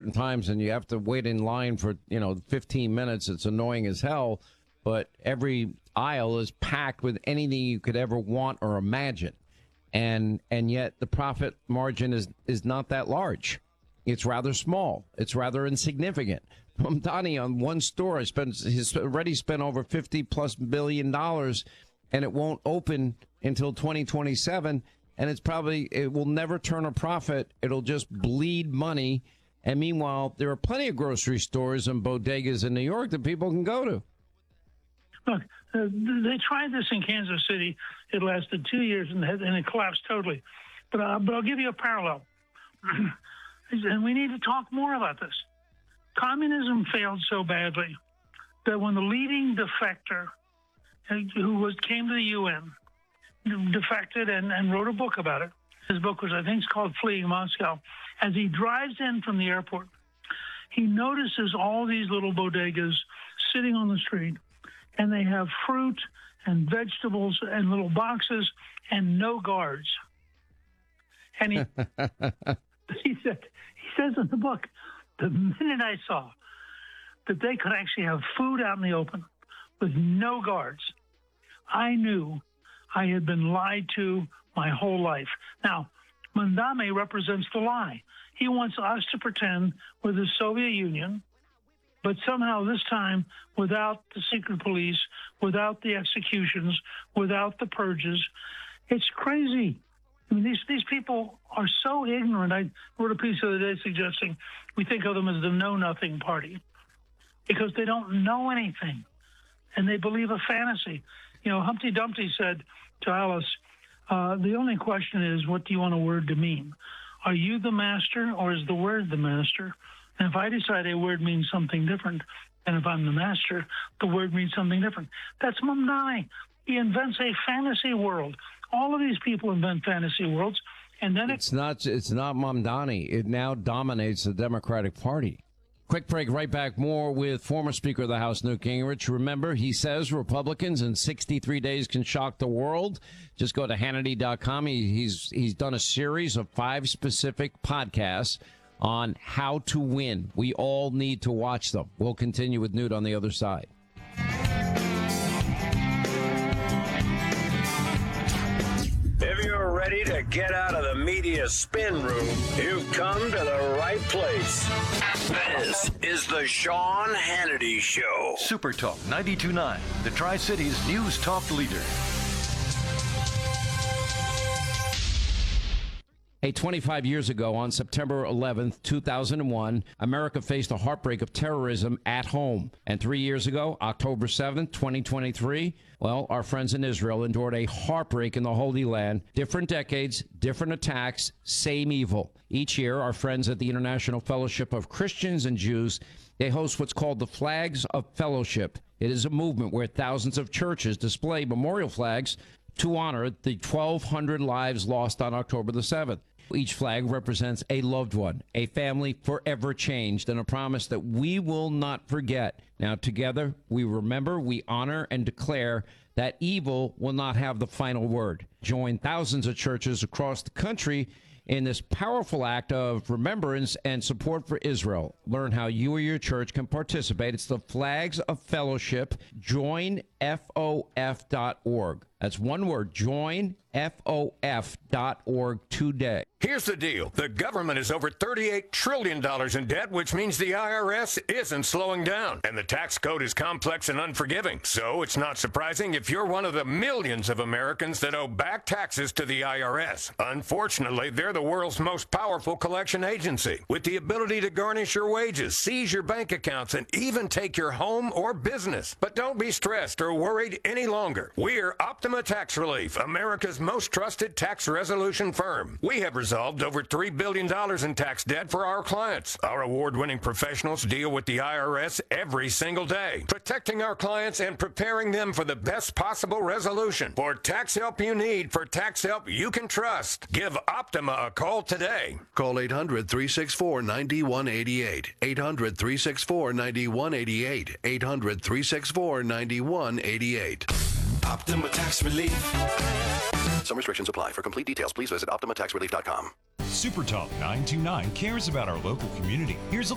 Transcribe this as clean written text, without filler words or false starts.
certain times and you have to wait in line for, 15 minutes. It's annoying as hell. But every aisle is packed with anything you could ever want or imagine. And yet the profit margin is not that large. It's rather small. It's rather insignificant. Mamdani on one store he's already spent over $50+ billion, and it won't open until 2027. And it will never turn a profit. It'll just bleed money. And meanwhile, there are plenty of grocery stores and bodegas in New York that people can go to. Look, they tried this in Kansas City. It lasted 2 years and it collapsed totally. But I'll give you a parallel. And we need to talk more about this. Communism failed so badly that when the leading defector who came to the UN, defected and wrote a book about it. His book was, I think it's called Fleeing Moscow. As he drives in from the airport, he notices all these little bodegas sitting on the street, and they have fruit and vegetables and little boxes and no guards. And he says in the book, the minute I saw that they could actually have food out in the open with no guards, I knew I had been lied to my whole life. Now, Mamdani represents the lie. He wants us to pretend we're the Soviet Union, but somehow this time without the secret police, without the executions, without the purges. It's crazy. I mean, these people are so ignorant. I wrote a piece the other day suggesting we think of them as the know-nothing party because they don't know anything, and they believe a fantasy. Humpty Dumpty said to Alice, the only question is, what do you want a word to mean? Are you the master, or is the word the master? And if I decide a word means something different, and if I'm the master, the word means something different. That's Mamdani. He invents a fantasy world. All of these people invent fantasy worlds, and then it's not Mamdani. It now dominates the Democratic Party. Quick break, right back. More with former Speaker of the House, Newt Gingrich. Remember, he says Republicans in 63 days can shock the world. Just go to Hannity.com. He's done a series of 5 specific podcasts on how to win. We all need to watch them. We'll continue with Newt on the other side. If you're ready to get out of the media spin room, you've come to the right place. This is the Sean Hannity Show. Super Talk 92.9, the Tri-Cities News Talk leader. Hey, 25 years ago, on September 11th, 2001, America faced a heartbreak of terrorism at home. And 3 years ago, October 7th, 2023, well, our friends in Israel endured a heartbreak in the Holy Land. Different decades, different attacks, same evil. Each year, our friends at the International Fellowship of Christians and Jews, they host what's called the Flags of Fellowship. It is a movement where thousands of churches display memorial flags to honor the 1,200 lives lost on October the 7th. Each flag represents a loved one, a family forever changed, and a promise that we will not forget. Now, together, we remember, we honor, and declare that evil will not have the final word. Join thousands of churches across the country in this powerful act of remembrance and support for Israel. Learn how you or your church can participate. It's the Flags of Fellowship. JoinFOF.org. That's one word, joinfof.org today. Here's the deal. The government is over $38 trillion in debt, which means the IRS isn't slowing down. And the tax code is complex and unforgiving. So it's not surprising if you're one of the millions of Americans that owe back taxes to the IRS. Unfortunately, they're the world's most powerful collection agency, with the ability to garnish your wages, seize your bank accounts, and even take your home or business. But don't be stressed or worried any longer. We're Optima Tax Relief, America's most trusted tax resolution firm. We have resolved over $3 billion in tax debt for our clients. Our award-winning professionals deal with the IRS every single day, protecting our clients and preparing them for the best possible resolution. For tax help you need, for tax help you can trust, give Optima a call today. Call 800-364-9188. 800-364-9188. 800-364-9188. Optima Tax Relief. Some restrictions apply. For complete details, please visit OptimaTaxRelief.com. Super Talk 929 cares about our local community. Here's a